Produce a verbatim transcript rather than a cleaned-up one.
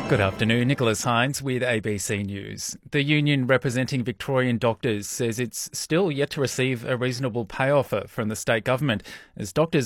Good afternoon, Nicholas Hines with A B C News. The union representing Victorian doctors says it's still yet to receive a reasonable pay offer from the state government as doctors